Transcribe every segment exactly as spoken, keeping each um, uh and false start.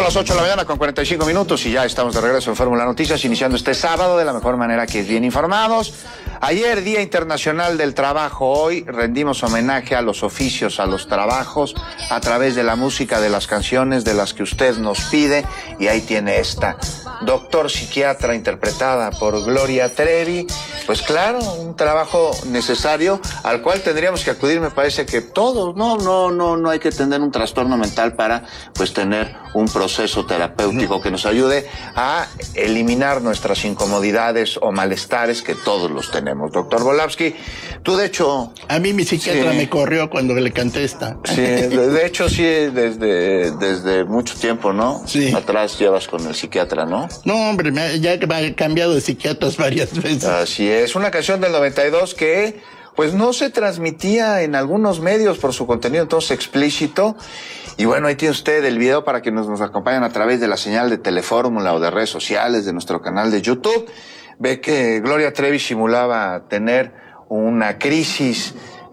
las ocho de la mañana con cuarenta y cinco minutos y ya estamos de regreso en Fórmula Noticias, iniciando este sábado de la mejor manera, que es bien informados. Ayer, Día Internacional del Trabajo. Hoy rendimos homenaje a los oficios, a los trabajos, a través de la música, de las canciones, de las que usted nos pide. Y ahí tiene esta, Doctor Psiquiatra, interpretada por Gloria Trevi. Pues claro, un trabajo necesario al cual tendríamos que acudir, me parece que todos. No, no, no, no hay que tener un trastorno mental para, pues, tener un proceso terapéutico que nos ayude a eliminar nuestras incomodidades o malestares, que todos los tenemos. Doctor Volavsky, tú de hecho... A mí mi psiquiatra sí, me corrió cuando le canté esta. Sí, de, de hecho sí, desde, desde mucho tiempo, ¿no? Sí. Atrás llevas con el psiquiatra, ¿no? No, hombre, me, ya he cambiado de psiquiatras varias veces. Así es, una canción del noventa y dos que... pues no se transmitía en algunos medios por su contenido entonces explícito. Y bueno, ahí tiene usted el video para que nos, nos acompañen a través de la señal de Telefórmula o de redes sociales, de nuestro canal de YouTube. Ve que Gloria Trevi simulaba tener una crisis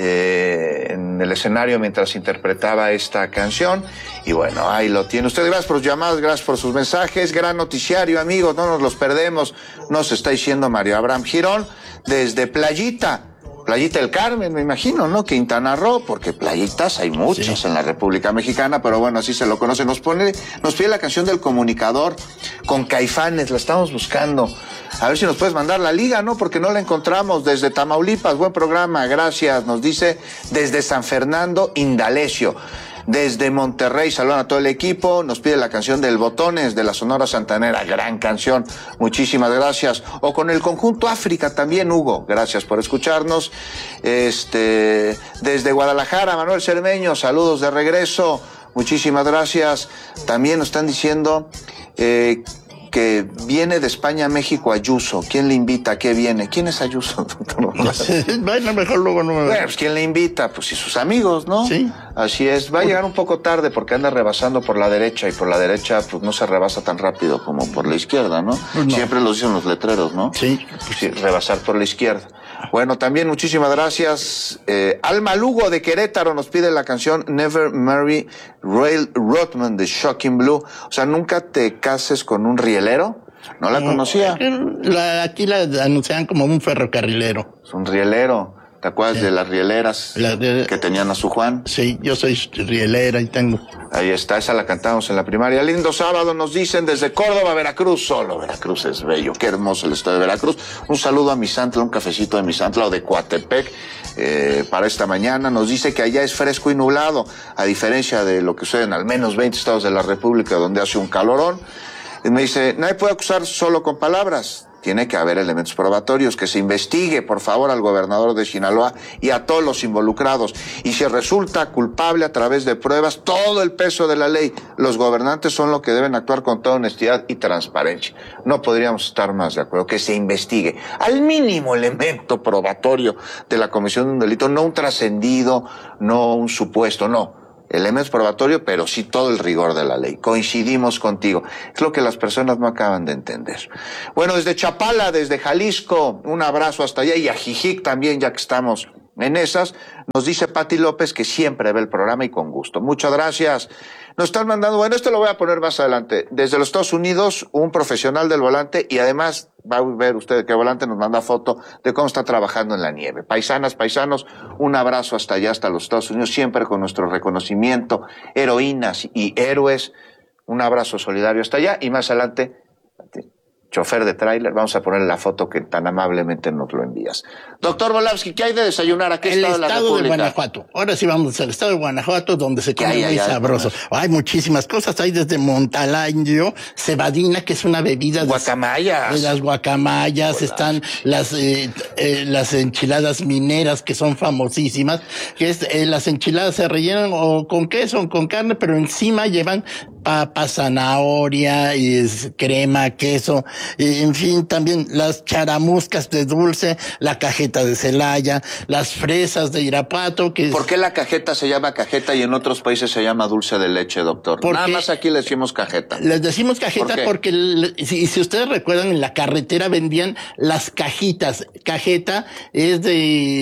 eh, en el escenario mientras interpretaba esta canción. Y bueno, ahí lo tiene usted. Gracias por sus llamadas, gracias por sus mensajes. Gran noticiario, amigos, no nos los perdemos. Nos está diciendo Mario Abraham Girón desde Playita. Playita del Carmen, me imagino, ¿no? Quintana Roo, porque playitas hay muchas sí. en la República Mexicana, pero bueno, así se lo conoce. Nos pone, nos pide la canción del Comunicador con Caifanes, la estamos buscando. A ver si nos puedes mandar la liga, ¿no? Porque no la encontramos. Desde Tamaulipas, buen programa, gracias. Nos dice desde San Fernando, Indalecio. Desde Monterrey, saludan a todo el equipo, nos pide la canción del Botones de la Sonora Santanera, gran canción, muchísimas gracias. O con el conjunto África también, Hugo, gracias por escucharnos. Este, desde Guadalajara, Manuel Cermeño, saludos de regreso, muchísimas gracias. También nos están diciendo eh, que viene de España a México Ayuso. ¿Quién le invita? ¿A qué viene? ¿Quién es Ayuso? No sé, bueno, mejor luego no. Bueno, pues ¿quién le invita? Pues sí, sus amigos, ¿no? Sí. Así es. Va a llegar un poco tarde porque anda rebasando por la derecha, y por la derecha pues no se rebasa tan rápido como por la izquierda, ¿no? Pues no. Siempre lo dicen los letreros, ¿no? Sí. Pues sí, rebasar por la izquierda. Bueno, también muchísimas gracias. Eh, Alma Lugo de Querétaro nos pide la canción Never Marry Rail Rothman de Shocking Blue. O sea, nunca te cases con un rielero. No la conocía. La, aquí la anunciaban como un ferrocarrilero. Es un rielero. ¿Te acuerdas sí. de las rieleras la de... que tenían a su Juan? Sí, yo soy rielera y tengo. Ahí está, esa la cantamos en la primaria. Lindo sábado, nos dicen desde Córdoba, Veracruz. Solo Veracruz es bello, qué hermoso el estado de Veracruz. Un saludo a Misantla, un cafecito de Misantla o de Coatepec eh, para esta mañana. Nos dice que allá es fresco y nublado, a diferencia de lo que sucede en al menos veinte estados de la República donde hace un calorón. Y me dice, nadie puede acusar solo con palabras. Tiene que haber elementos probatorios, que se investigue, por favor, al gobernador de Sinaloa y a todos los involucrados. Y si resulta culpable a través de pruebas, todo el peso de la ley. Los gobernantes son los que deben actuar con toda honestidad y transparencia. No podríamos estar más de acuerdo, que se investigue al mínimo elemento probatorio de la comisión de un delito, no un trascendido, no un supuesto, no. Elementos probatorios, pero sí todo el rigor de la ley. Coincidimos contigo. Es lo que las personas no acaban de entender. Bueno, desde Chapala, desde Jalisco, un abrazo hasta allá, y a Jijic también, ya que estamos en esas. Nos dice Pati López que siempre ve el programa y con gusto. Muchas gracias. Nos están mandando, bueno, esto lo voy a poner más adelante. Desde los Estados Unidos, un profesional del volante, y además va a ver usted que el volante nos manda foto de cómo está trabajando en la nieve. Paisanas, paisanos, un abrazo hasta allá, hasta los Estados Unidos, siempre con nuestro reconocimiento, heroínas y héroes. Un abrazo solidario hasta allá, y más adelante, chofer de tráiler, vamos a poner la foto que tan amablemente nos lo envías. Doctor Volavsky, ¿qué hay de desayunar? ¿A qué el estado de la estado República? de Guanajuato. Ahora sí vamos al estado de Guanajuato, donde se come hay, muy hay, sabroso. Hay, hay muchísimas cosas. Hay desde Montalaño, cebadina, que es una bebida de guacamayas. De las guacamayas. Hola. Están las eh, eh, las enchiladas mineras, que son famosísimas. Que es eh, las enchiladas se rellenan o con queso o con carne, pero encima llevan papa, zanahoria, y es crema, queso, y en fin, también las charamuscas de dulce, la cajeta de Celaya, las fresas de Irapuato. Que ¿Por qué la cajeta se llama cajeta y en otros países se llama dulce de leche, doctor? Nada más aquí le decimos cajeta. Les decimos cajeta ¿Por porque, si, si ustedes recuerdan, en la carretera vendían las cajitas. Cajeta es de,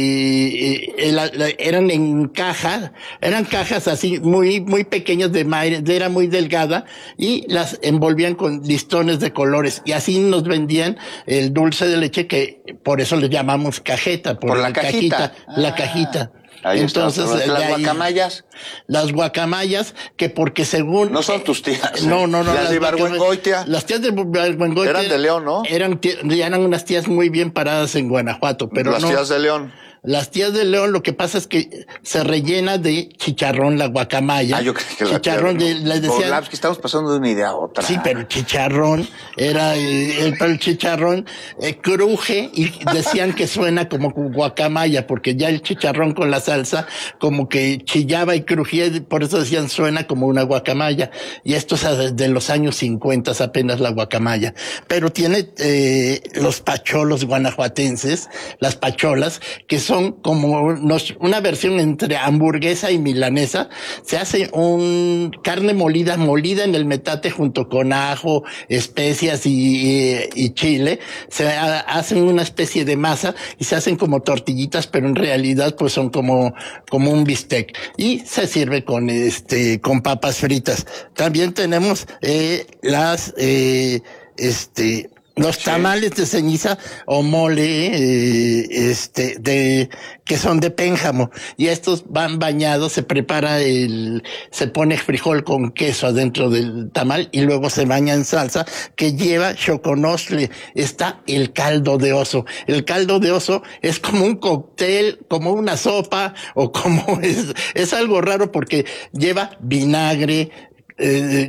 eh, la, la, eran en caja, eran cajas así muy, muy pequeñas de madera muy delgadas, delgada y las envolvían con listones de colores y así nos vendían el dulce de leche que por eso le llamamos cajeta, por, por la cajita, cajita ah, la cajita. Ahí Entonces, está. Las ahí, guacamayas. Las guacamayas, que porque según... No son tus tías. No, no, no. Las, las de Ibargüengoitia. Las tías de Ibargüengoitia. Eran de León, ¿no? Eran, eran unas tías muy bien paradas en Guanajuato, pero las no. Las tías de León. Las tías de León, lo que pasa es que se rellena de chicharrón la guacamaya. Ah, yo creo que chicharrón la de, les decían, Volapsky, estamos pasando de una idea a otra. Sí, pero chicharrón era eh, el, el chicharrón eh, cruje y decían que suena como guacamaya porque ya el chicharrón con la salsa como que chillaba y crujía, y por eso decían suena como una guacamaya. Y esto es desde los años cincuenta apenas la guacamaya. Pero tiene eh, los pacholos guanajuatenses, las pacholas, que son como unos, una versión entre hamburguesa y milanesa. Se hace un carne molida, molida en el metate junto con ajo, especias y, y, y chile. Se ha, hacen una especie de masa y se hacen como tortillitas, pero en realidad pues son como, como un bistec. Y se sirve con este, con papas fritas. También tenemos, eh, las, eh, este, los tamales de ceniza o mole, eh, este, de, que son de pénjamo. Y estos van bañados, se prepara el, se pone frijol con queso adentro del tamal y luego se baña en salsa que lleva choconostle. Está el caldo de oso. El caldo de oso es como un cóctel, como una sopa o como es, es algo raro porque lleva vinagre, eh,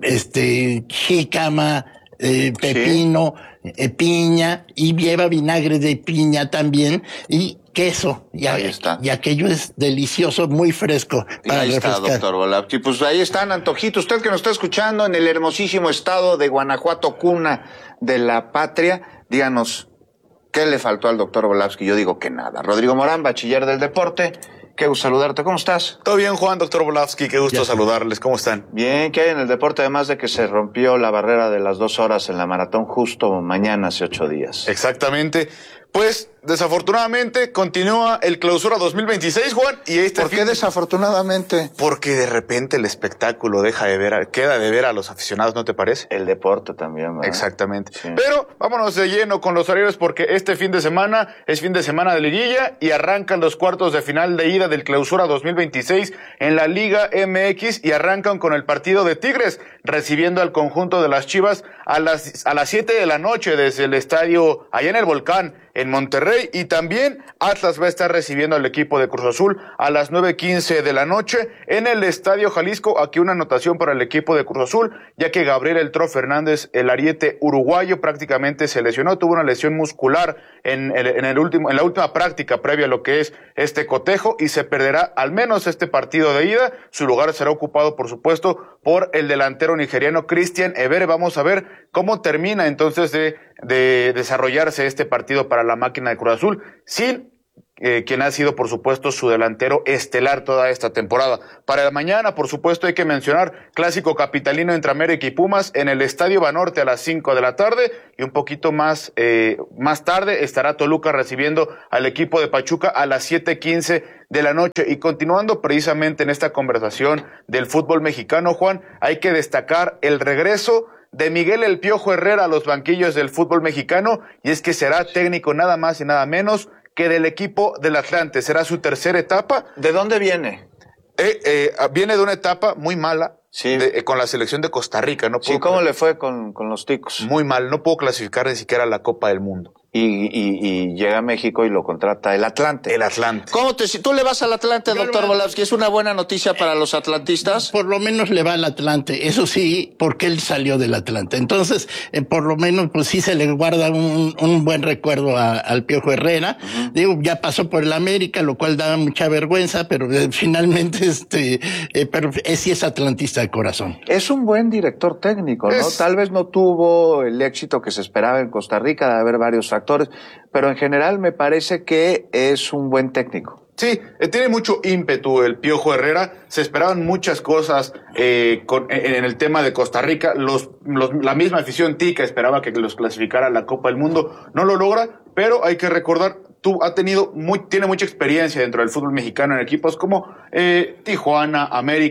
este, jícama, Eh, pepino, sí. eh, piña y lleva vinagre de piña también y queso. Y, ahí está. Y aquello es delicioso, muy fresco. Para ahí refrescar. Está, doctor Volapsky. Pues ahí están, antojitos. Usted que nos está escuchando en el hermosísimo estado de Guanajuato, cuna de la patria, díganos, ¿qué le faltó al doctor Volapsky? Yo digo que nada. Rodrigo Morán, bachiller del deporte. Qué gusto saludarte, ¿cómo estás? Todo bien, Juan, doctor Volapsky, qué gusto ya saludarles, ¿cómo están? Bien, ¿qué hay en el deporte? Además de que se rompió la barrera de las dos horas en la maratón justo mañana, hace ocho días. Exactamente, pues desafortunadamente continúa el Clausura dos mil veintiséis, Juan, y este ¿Por qué desafortunadamente? Porque de repente el espectáculo deja de ver, a, queda de ver a los aficionados, ¿no te parece? El deporte también, ¿verdad? Exactamente. Sí. Pero vámonos de lleno con los horarios porque este fin de semana es fin de semana de liguilla y arrancan los cuartos de final de ida del Clausura dos mil veintiséis en la Liga M X y arrancan con el partido de Tigres recibiendo al conjunto de las Chivas a las a las siete de la noche desde el estadio allá en el Volcán en Monterrey, y también Atlas va a estar recibiendo al equipo de Cruz Azul a las nueve quince de la noche en el Estadio Jalisco. Aquí una anotación para el equipo de Cruz Azul, ya que Gabriel El Tro Fernández, el ariete uruguayo, prácticamente se lesionó, tuvo una lesión muscular en el, en el último, en la última práctica previa a lo que es este cotejo, y se perderá al menos este partido de ida. Su lugar será ocupado, por supuesto, por el delantero nigeriano Christian Ebere. Vamos a ver cómo termina entonces de, de desarrollarse este partido para la máquina de Cruz Azul, sin eh, quien ha sido, por supuesto, su delantero estelar toda esta temporada. Para la mañana, por supuesto, hay que mencionar clásico capitalino entre América y Pumas en el Estadio Banorte a las cinco de la tarde, y un poquito más, eh, más tarde estará Toluca recibiendo al equipo de Pachuca a las siete quince de la noche. Y continuando precisamente en esta conversación del fútbol mexicano, Juan, hay que destacar el regreso de Miguel El Piojo Herrera a los banquillos del fútbol mexicano, y es que será técnico nada más y nada menos que del equipo del Atlante. Será su tercera etapa. ¿De dónde viene? Eh, eh, viene de una etapa muy mala. Sí. De, eh, con la selección de Costa Rica. No sí, ¿cómo le fue con, con los ticos? Muy mal, no pudo clasificar ni siquiera a la Copa del Mundo. Y, y, y llega a México y lo contrata el Atlante. El Atlante. ¿Cómo te, si tú le vas al Atlante, Yo doctor Volapsky? ¿Es una buena noticia para los atlantistas? Por lo menos le va al Atlante, eso sí, porque él salió del Atlante. Entonces, eh, por lo menos, pues sí se le guarda un, un buen recuerdo a, al Piojo Herrera. Uh-huh. Digo, ya pasó por el América, lo cual da mucha vergüenza, pero eh, finalmente, este, eh, pero eh, sí es atlantista de corazón. Es un buen director técnico, ¿no? Es... Tal vez no tuvo el éxito que se esperaba en Costa Rica, de haber varios factores, pero en general me parece que es un buen técnico. Sí, eh, tiene mucho ímpetu el Piojo Herrera. Se esperaban muchas cosas eh, con, en, en el tema de Costa Rica. Los, los, la misma afición tica esperaba que los clasificara a la Copa del Mundo. No lo logra, pero hay que recordar, tú ha tenido muy, tiene mucha experiencia dentro del fútbol mexicano en equipos como eh, Tijuana, América.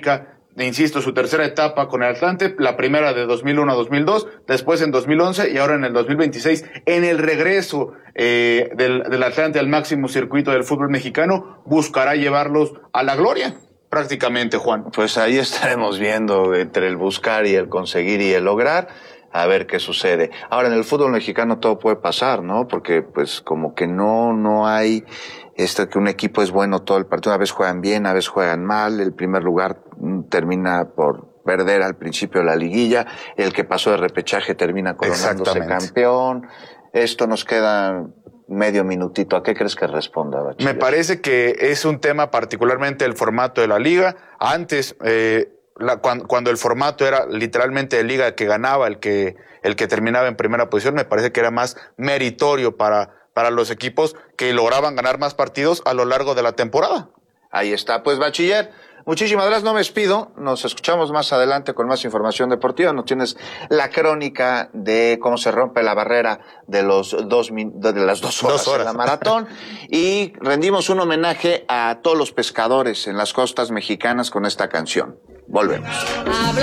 insisto, su tercera etapa con el Atlante, la primera de dos mil uno a dos mil dos, después en dos mil once y ahora en el dos mil veintiséis, en el regreso eh, del, del Atlante al máximo circuito del fútbol mexicano, buscará llevarlos a la gloria, prácticamente, Juan. Pues ahí estaremos viendo entre el buscar y el conseguir y el lograr, a ver qué sucede. Ahora, en el fútbol mexicano todo puede pasar, ¿no? Porque pues como que no, no hay esto que un equipo es bueno todo el partido, a veces juegan bien, a veces juegan mal, el primer lugar termina por perder al principio de la liguilla, el que pasó de repechaje termina coronándose campeón. Esto nos queda medio minutito. ¿A qué crees que responda, Bachiller? Me parece que es un tema particularmente el formato de la liga. Antes, eh, la, cuando, cuando el formato era literalmente de liga que ganaba el que, el que terminaba en primera posición, me parece que era más meritorio para, para los equipos que lograban ganar más partidos a lo largo de la temporada. Ahí está, pues, Bachiller. Muchísimas gracias, no me despido. Nos escuchamos más adelante con más información deportiva. Nos tienes la crónica de cómo se rompe la barrera de los dos de las dos horas, dos horas. en la maratón. Y rendimos un homenaje a todos los pescadores en las costas mexicanas con esta canción. Volvemos.